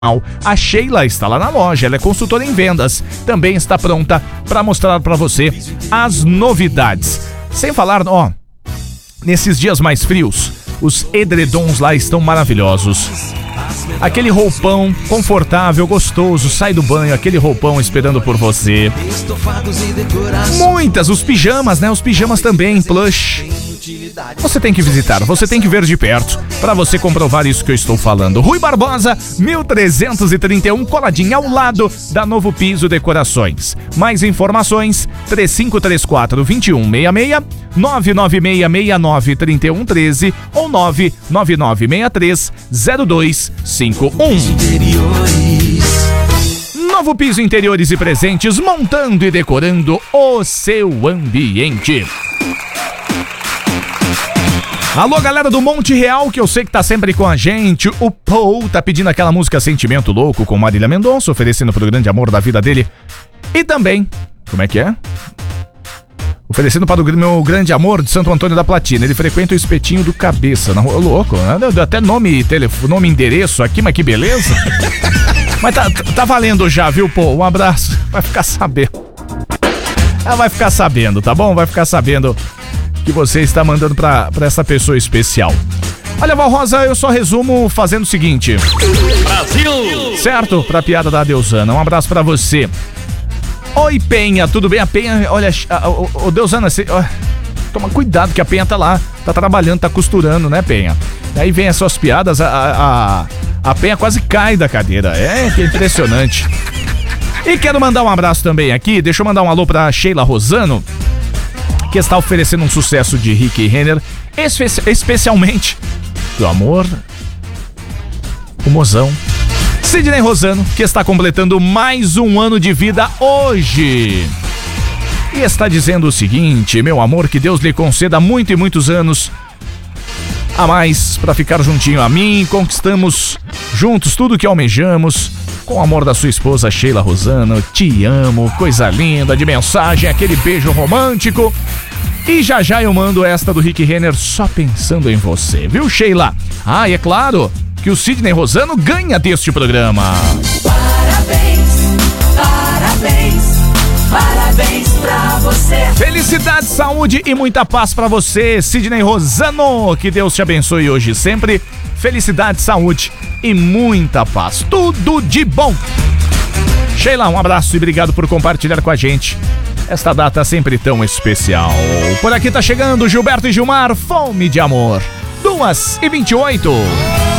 A Sheila está lá na loja, ela é consultora em vendas, também está pronta para mostrar para você as novidades. Sem falar, nesses dias mais frios, os edredons lá estão maravilhosos. Aquele roupão confortável, gostoso, sai do banho, aquele roupão esperando por você. Os pijamas, né? Os pijamas também, plush. Você tem que visitar, você tem que ver de perto para você comprovar isso que eu estou falando. Rui Barbosa, 1331, coladinho ao lado da Novo Piso Decorações. Mais informações, 3534-2166, 99669-3113 ou 99963-0251. Novo Piso Interiores e Presentes, montando e decorando o seu ambiente. Alô, galera do Monte Real, que eu sei que tá sempre com a gente. O Paul tá pedindo aquela música Sentimento Louco com Marília Mendonça, oferecendo pro grande amor da vida dele. E também, como é que é? Oferecendo para o meu grande amor de Santo Antônio da Platina. Ele frequenta o Espetinho do Cabeça. Na rua, louco, né? Deu até nome, telefone, endereço aqui, mas que beleza. Mas tá valendo já, viu, Paul? Um abraço. Vai ficar sabendo. Ela vai ficar sabendo, tá bom? Vai ficar sabendo que você está mandando pra essa pessoa especial. Olha, Val Rosa, eu só resumo fazendo o seguinte. Brasil! Certo? Pra piada da Deusana. Um abraço pra você. Oi, Penha, tudo bem? A Penha, olha, Deusana, toma cuidado que a Penha tá lá, tá trabalhando, tá costurando, né, Penha? Aí vem as suas piadas, a Penha quase cai da cadeira. Que impressionante. E quero mandar um abraço também aqui, deixa eu mandar um alô pra Sheila Rosano, que está oferecendo um sucesso de Rick Renner, especialmente do amor, o mozão Sidney Rosano, que está completando mais um ano de vida hoje. E está dizendo o seguinte: meu amor, que Deus lhe conceda muito e muitos anos a mais para ficar juntinho a mim. Conquistamos juntos tudo que almejamos. Com o amor da sua esposa Sheila Rosano, te amo, coisa linda de mensagem, aquele beijo romântico. E já eu mando esta do Rick Renner, só pensando em você, viu, Sheila? E é claro que o Sidney Rosano ganha deste programa. Parabéns, parabéns, parabéns pra você. Felicidade, saúde e muita paz pra você, Sidney Rosano. Que Deus te abençoe hoje e sempre. Felicidade, saúde e muita paz. Tudo de bom. Sheila, um abraço e obrigado por compartilhar com a gente esta data sempre tão especial. Por aqui tá chegando Gilberto e Gilmar, Fome de Amor. 2h28.